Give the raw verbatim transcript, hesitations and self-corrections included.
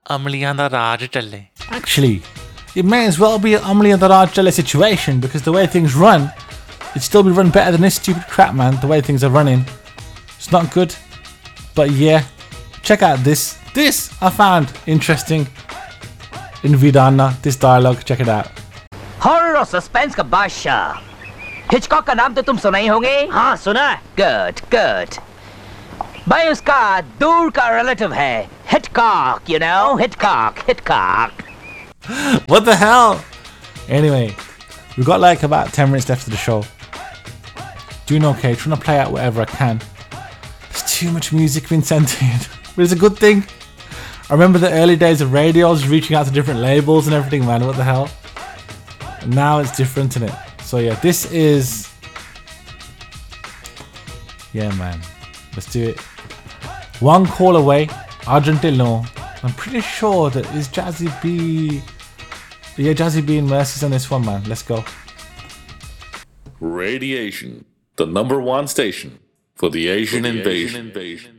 ਅਮਲੀਆਂ ਦਾ ਰਾਜ ਚੱਲੇ. Actually, it may as well be an Amli and the Raj Jale situation because the way things run, it'd still be run better than this stupid crap, man. The way things are running, it's not good. But yeah, check out this. This I found interesting in Vidana. This dialogue, check it out. Horror और suspense का बादशाह Hitchcock का नाम तो तुम सुना ही होंगे. हाँ सुना है. Good good. भाई उसका दूर का रिलेटिव है हिटकॉक. You know, Hitchcock, Hitchcock. What the hell? Anyway, we've got like about ten minutes left of the show. Doing okay, trying to play out whatever I can. There's too much music being sent in, but it's a good thing. I remember the early days of radio, just reaching out to different labels and everything, man. What the hell? And now it's different, isn't it? So yeah, this is... Yeah, man. Let's do it. One call away, Argentillo. I'm pretty sure that is Jazzy B. Yeah, Jazzy B and Mercy's on this one, man. Let's go. Radiation, the number one station for the Asian, for the invasion. Asian invasion.